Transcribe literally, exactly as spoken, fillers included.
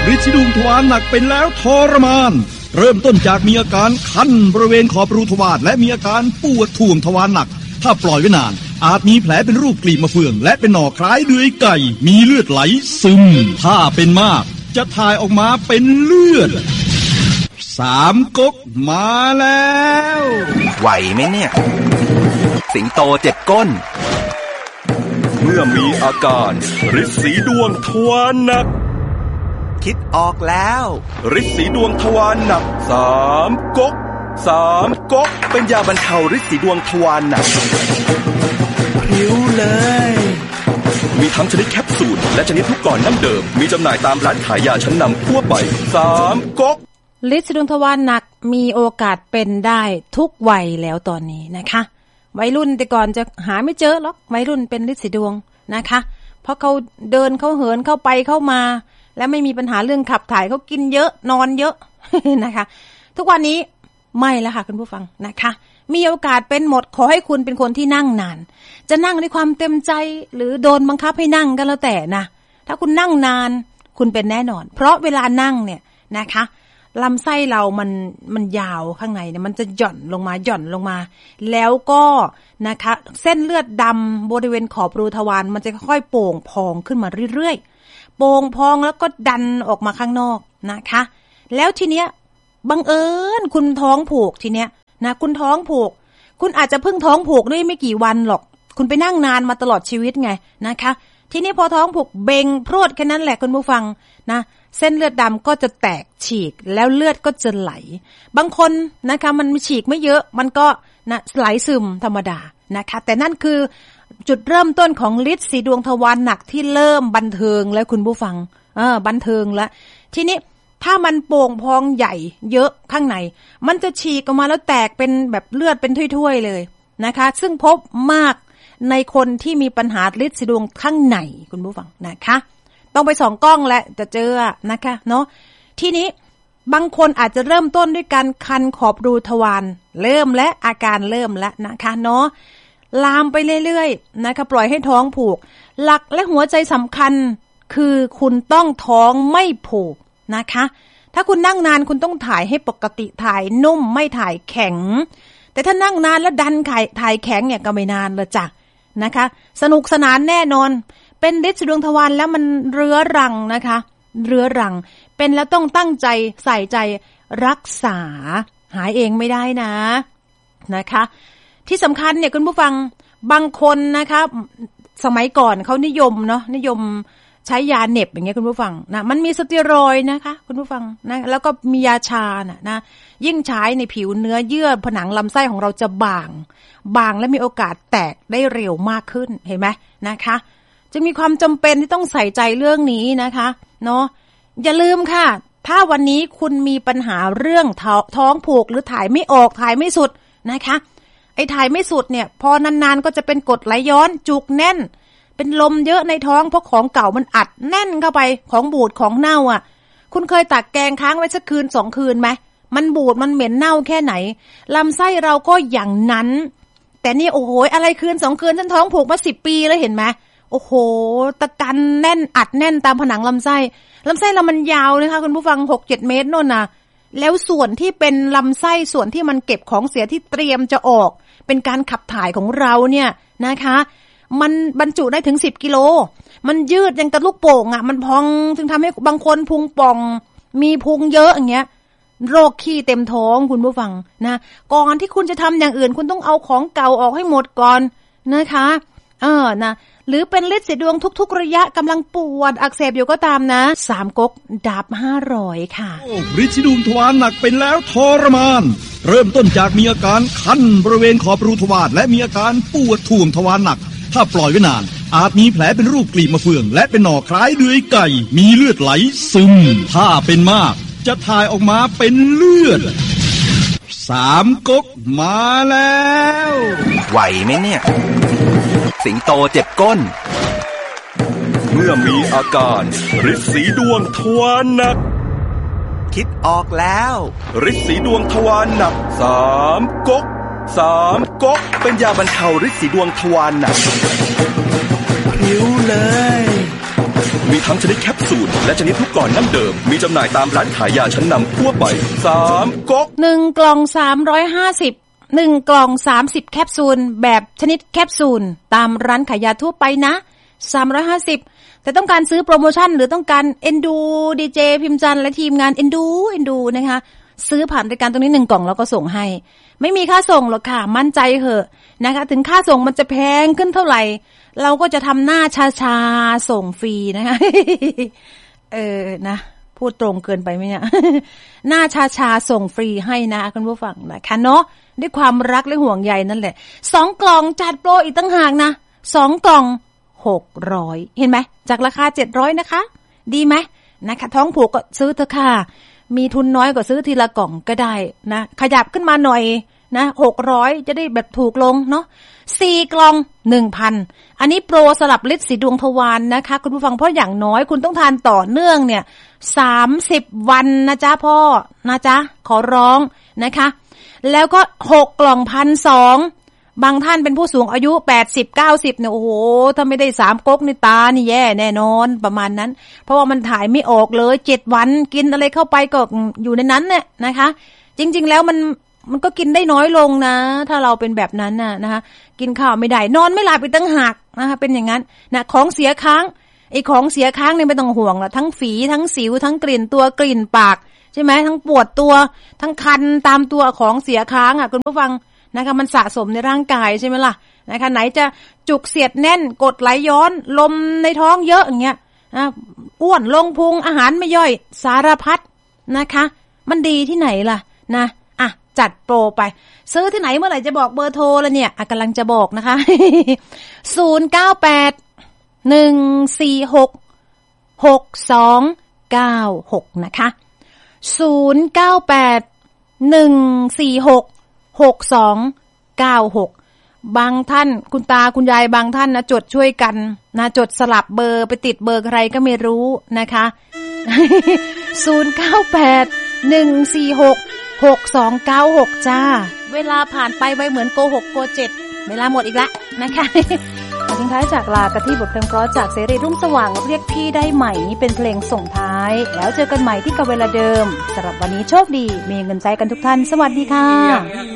ฤทธิ์สีดวงทวารหนักเป็นแล้วทรมานเริ่มต้นจากมีอาการคันบริเวณขอบรูทวารและมีอาการปวดท่วงทวารหนักถ้าปล่อยไว้นานอาจมีแผลเป็นรูปกลีบมะเฟืองและเป็นหน่อคล้ายเดือยไก่มีเลือดไหลซึมถ้าเป็นมากจะถ่ายออกมาเป็นเลือดสามก๊กมาแล้วไหวไหมเนี่ยสิงโตเจ็บก้นเมื่อมีอาการฤทธิ์สีดวงทวารหนักคิดออกแล้วฤทธิ์สีดวงทวารหนักสามก๊กสามก๊กเป็นยาบรรเทาฤทธิ์สีดวงทวารหนักผิวเลยมีทั้งชนิดแคปซูลและชนิดลูกกลอนดั้งเดิมมีจำหน่ายตามร้านขายยาชั้นนำทั่วไปสามก๊กฤทธิ์สีดวงทวารหนักมีโอกาสเป็นได้ทุกวัยแล้วตอนนี้นะคะวัยรุ่นแต่ก่อนจะหาไม่เจอหรอกวัยรุ่นเป็นฤทธิ์สีดวงนะคะเพราะเขาเดินเขาเหินเข้าไปเข้ามาและไม่มีปัญหาเรื่องขับถ่ายเขากินเยอะนอนเยอะ นะคะทุกวันนี้ไม่แล้วค่ะคุณผู้ฟังนะคะมีโอกาสเป็นหมดขอให้คุณเป็นคนที่นั่งนานจะนั่งด้วยความเต็มใจหรือโดนบังคับให้นั่งก็แล้วแต่นะถ้าคุณนั่งนานคุณเป็นแน่นอนเพราะเวลานั่งเนี่ยนะคะลำไส้เรามันมันยาวข้างในเนี่ยมันจะหย่อนลงมาหย่อนลงมาแล้วก็นะคะเส้นเลือดดำบริเวณขอบรูทวารมันจะค่อยๆโป่งพองขึ้นมาเรื่อยๆโป่งพองแล้วก็ดันออกมาข้างนอกนะคะแล้วทีเนี้ยบังเอิญคุณท้องผูกทีเนี้ยนะคุณท้องผูกคุณอาจจะเพิ่งท้องผูกได้ไม่กี่วันหรอกคุณไปนั่งนานมาตลอดชีวิตไงนะคะทีนี้พอท้องผูกเบ่งพรวดแค่นั้นแหละคุณผู้ฟังนะเส้นเลือดดำก็จะแตกฉีกแล้วเลือดก็จะไหลบางคนนะคะมันฉีกไม่เยอะมันก็นะไหลซึมธรรมดานะคะแต่นั่นคือจุดเริ่มต้นของฤทธิ์สีดวงทวารหนักที่เริ่มบันเทิงแล้วคุณผู้ฟังเออบันเทิงแล้วทีนี้ถ้ามันโป่งพองใหญ่เยอะข้างในมันจะฉีกออกมาแล้วแตกเป็นแบบเลือดเป็นถ้วยๆเลยนะคะซึ่งพบมากในคนที่มีปัญหาฤทธิ์สีดวงข้างในคุณผู้ฟังนะคะต้องไปส่องกล้องและจะเจอนะคะเนาะทีนี้บางคนอาจจะเริ่มต้นด้วยการคันขอบรูทวารเริ่มและอาการเริ่มแล้วนะคะเนาะลามไปเรื่อยๆนะคะปล่อยให้ท้องผูกหลักและหัวใจสำคัญคือคุณต้องท้องไม่ผูกนะคะถ้าคุณนั่งนานคุณต้องถ่ายให้ปกติถ่ายนุ่มไม่ถ่ายแข็งแต่ถ้านั่งนานแล้วดันถ่ายถ่ายแข็งเนี่ยก็ไม่นานละจ้ะนะคะสนุกสนานแน่นอนเป็นฤทธิ์สีดวงทวารแล้วมันเรื้อรังนะคะเรื้อรังเป็นแล้วต้องตั้งใจใส่ใจรักษาหายเองไม่ได้นะนะคะที่สำคัญเนี่ยคุณผู้ฟังบางคนนะคะสมัยก่อนเขานิยมเนาะนิยมใช้ยาเหน็บอย่างเงี้ยคุณผู้ฟังนะมันมีสเตียรอยด์นะคะคุณผู้ฟังนะแล้วก็มียาชานะนะยิ่งใช้ในผิวเนื้อเยื่อผนังลำไส้ของเราจะบางบางและมีโอกาสแตกได้เร็วมากขึ้นเห็นไหมนะคะจะมีความจำเป็นที่ต้องใส่ใจเรื่องนี้นะคะเนาะอย่าลืมค่ะถ้าวันนี้คุณมีปัญหาเรื่องท้องผูกหรือถ่ายไม่ออกถ่ายไม่สุดนะคะไอ้ถ่ายไม่สุดเนี่ยพอนานๆก็จะเป็นกรดไหลย้อนจุกแน่นเป็นลมเยอะในท้องเพราะของเก่ามันอัดแน่นเข้าไปของบูดของเน่าอ่ะคุณเคยตักแกงค้างไว้สักคืนสองคืนไหมมันบูดมันเหม็นเน่าแค่ไหนลำไส้เราก็อย่างนั้นแต่นี่โอ้โหอะไรคืนสองคืนฉันท้องผูกมาสิบปีแล้วเห็นไหมโอ้โหตะกันแน่นอัดแน่นตามผนังลำไส้ลำไส้เรามันยาวนะคะคุณผู้ฟัง หกเจ็ด เมตรโน่นน่ะแล้วส่วนที่เป็นลำไส้ส่วนที่มันเก็บของเสียที่เตรียมจะออกเป็นการขับถ่ายของเราเนี่ยนะคะมันบรรจุได้ถึงสิบกิโลมันยืดยังกระลูกโป่งอ่ะมันพองจึงทำให้บางคนพุงป่องมีพุงเยอะอย่างเงี้ยโรคขี้เต็มท้องคุณผู้ฟังนะก่อนที่คุณจะทำอย่างอื่นคุณต้องเอาของเก่าออกให้หมดก่อนนะคะเออนะหรือเป็นฤทธิ์สีดวงทุกๆระยะกำลังปวดอักเสบอยู่ก็ตามนะสามก๊กดาบห้าร้อยค่ะฤทธิ์สีดวงทวารหนักเป็นแล้วทรมานเริ่มต้นจากมีอาการคันบริเวณขอบรูทวารและมีอาการปวดท่วงทวารหนักถ้าปล่อยไว้นานอาจมีแผลเป็นรูปกลีบมะเฟืองและเป็นหน่อคล้ายเดือยไก่มีเลือดไหลซึมถ้าเป็นมากจะถ่ายออกมาเป็นเลือดสามก๊กมาแล้วไหวไหมเนี่ยสิงโตเจ็บก้นเมื่อมีอาการฤทธิ์สีดวงทวารหนักคิดออกแล้วฤทธิ์สีดวงทวารหนักสามก๊กสามก๊กเป็นยาบรรเทาฤทธิ์สีดวงทวารหนักผิวเลยมีทั้งชนิดแคปซูลและชนิดลูกกลอนนั่นเดิมมีจำหน่ายตามร้านขายยาชั้นนำทั่วไปสามก๊กหนึ่งกล่องสามร้อยห้าสิบหนึ่งกล่องสามสิบแคปซูลแบบชนิดแคปซูลตามร้านขายยาทั่วไปนะสามร้อยห้าสิบแต่ต้องการซื้อโปรโมชั่นหรือต้องการเอ็นดูดีเจพิมจันและทีมงานเอ็นดูเอ็นดูนะคะซื้อผ่านรายการตรงนี้หนึ่งกล่องแล้วก็ส่งให้ไม่มีค่าส่งหรอกค่ะมั่นใจเหอะนะคะถึงค่าส่งมันจะแพงขึ้นเท่าไหร่เราก็จะทำหน้าชาๆส่งฟรีนะคะเออนะพูดตรงเกินไปไหมเนี่ยหน้าชาๆส่งฟรีให้นะคุณผู้ฟังนะคะเนาะด้วยความรักและห่วงใยนั่นแหละสองกล่องจัดโปรอีกตั้งหากนะสองกล่องหกร้อยเห็นไหมจากราคาเจ็ดร้อยนะคะดีไหมนะคะท้องผูกก็ซื้อเถอะค่ะมีทุนน้อยก็ซื้อทีละกล่องก็ได้นะขยับขึ้นมาหน่อยนะหกร้อยจะได้แบบถูกลงเนาะสี่กล่อง หนึ่งพัน อันนี้โปรสลับฤทธิ์สีดวงทวารนะคะคุณผู้ฟังเพราะอย่างน้อยคุณต้องทานต่อเนื่องเนี่ยสามสิบวันนะจ๊ะพ่อนะจ๊ะขอร้องนะคะแล้วก็หกกล่อง หนึ่งพันสองร้อย บางท่านเป็นผู้สูงอายุแปดสิบ เก้าสิบเนี่ยโอ้โหถ้าไม่ได้สามก๊กนี่ตานี่แย่แน่นอนประมาณนั้นเพราะว่ามันถ่ายไม่ออกเลยเจ็ดวันกินอะไรเข้าไปก็อยู่ในนั้นเนี่ยนะคะจริงๆแล้วมันมันก็กินได้น้อยลงนะถ้าเราเป็นแบบนั้นน่ะนะคะกินข้าวไม่ได้นอนไม่หลับไปตั้งหักนะคะเป็นอย่างนั้นนะของเสียค้างไอ้ของเสียค้างเนี่ยไม่ต้องห่วงละทั้งฝีทั้งสิวทั้งกลิ่นตัวกลิ่นปากใช่ไหมทั้งปวดตัวทั้งคันตามตัวของเสียค้างอ่ะคุณผู้ฟังนะคะมันสะสมในร่างกายใช่ไหมล่ะนะคะไหนจะจุกเสียดแน่นกดไหลย้อนลมในท้องเยอะอย่างเงี้ยนะอ้วนลงพุงอาหารไม่ย่อยสารพัดนะคะมันดีที่ไหนล่ะนะอ่ะจัดโปรไปซื้อที่ไหนเมื่อไหร่จะบอกเบอร์โทรแล้วเนี่ยอ่ะกำลังจะบอกนะคะ ศูนย์ เก้า แปด หนึ่ง สี่ หก หก สอง เก้า หกนะคะศูนย์ เก้า แปด หนึ่ง สี่ หก หก สอง เก้า หกบางท่านคุณตาคุณยายบางท่านนะจดช่วยกันนะจดสลับเบอร์ไปติดเบอร์ใครก็ไม่รู้นะคะศูนย์ เก้า แปด หนึ่ง สี่ หก หก สอง เก้า หกจ้าเวลาผ่านไปไวเหมือนโกหกโกเจ็ดเวลาหมดอีกแล้วนะคะทิ้งท้ายจากลากันที่บทเพลงเพราะจากเสรีรุ่งสว่างเรียกพี่ได้ไหมเป็นเพลงส่งท้ายแล้วเจอกันใหม่ที่กับเวลาเดิมสำหรับวันนี้โชคดีมีเงินใจกันทุกท่านสวัสดีค่ะ